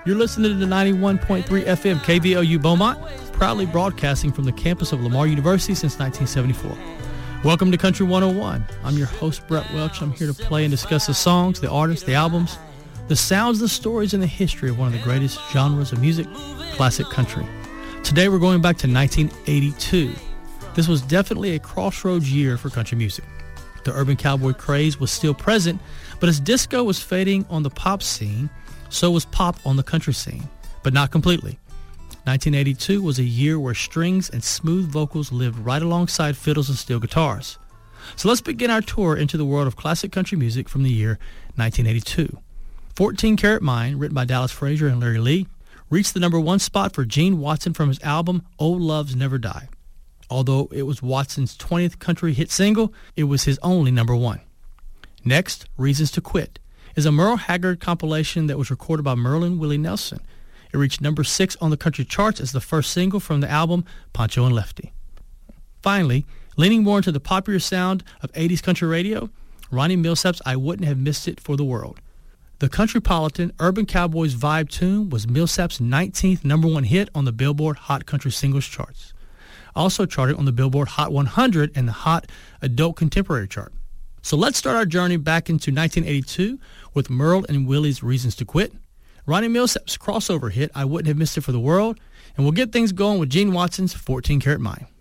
You're listening to 91.3 FM KVOU Beaumont, proudly broadcasting from the campus of Lamar University since 1974. Welcome to Country 101. I'm your host, Brett Welch. I'm here to play and discuss the songs, the artists, the albums, the sounds, the stories, and the history of one of the greatest genres of music, classic country. Today we're going back to 1982. This was definitely a crossroads year for country music. The urban cowboy craze was still present, but as disco was fading on the pop scene, so was pop on the country scene, but not completely. 1982 was a year where strings and smooth vocals lived right alongside fiddles and steel guitars. So let's begin our tour into the world of classic country music from the year 1982. 14 Karat Mine, written by Dallas Frazier and Larry Lee, reached the number one spot for Gene Watson from his album Old Loves Never Die. Although it was Watson's 20th country hit single, it was his only number one. Next, Reasons to Quit is a Merle Haggard compilation that was recorded by Merle and Willie Nelson. It reached number 6 on the country charts as the first single from the album Pancho and Lefty. Finally, leaning more into the popular sound of 80s country radio, Ronnie Milsap's I Wouldn't Have Missed It for the World. The Countrypolitan Urban Cowboys vibe tune was Milsap's 19th number one hit on the Billboard Hot Country Singles charts, also charted on the Billboard Hot 100 and the Hot Adult Contemporary chart. So let's start our journey back into 1982 with Merle and Willie's Reasons to Quit, Ronnie Milsap's crossover hit I Wouldn't Have Missed It for the World, and we'll get things going with Gene Watson's 14 Karat Mine.